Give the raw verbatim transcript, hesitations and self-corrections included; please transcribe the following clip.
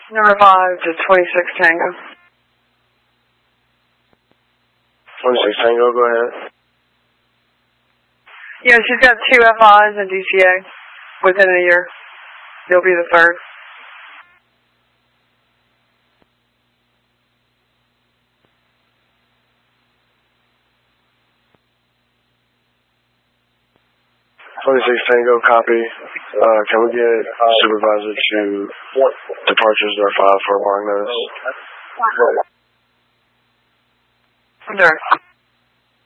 Number five to twenty-six Tango. twenty-six Tango, go ahead. Yeah, she's got two F Is and D C A within a year. You'll be the third. twenty-six Tango, copy. Uh, can we get supervisor to departures are filed for long notice? Sure.